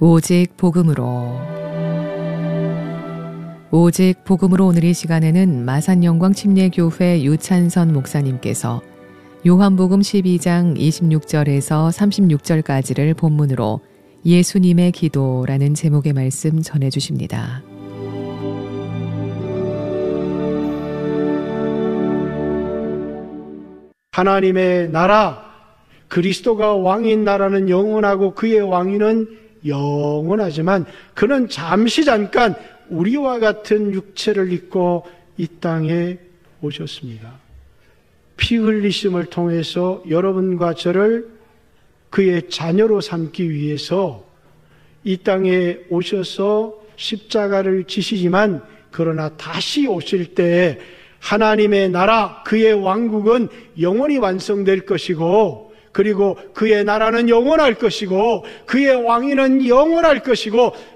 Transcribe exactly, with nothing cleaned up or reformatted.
오직 복음으로. 오직 복음으로 오늘 이 시간에는 마산영광 침례교회 유찬선 목사님께서 요한복음 십이 장 이십육 절에서 삼십육 절까지를 본문으로 예수님의 기도라는 제목의 말씀 전해주십니다. 하나님의 나라, 그리스도가 왕인 나라는 영원하고 그의 왕위는 영원하지만 그는 잠시 잠깐 우리와 같은 육체를 입고 이 땅에 오셨습니다. 피 흘리심을 통해서 여러분과 저를 그의 자녀로 삼기 위해서 이 땅에 오셔서 십자가를 지시지만 그러나 다시 오실 때에 하나님의 나라, 그의 왕국은 영원히 완성될 것이고, 그리고 그의 나라는 영원할 것이고, 그의 왕위는 영원할 것이고,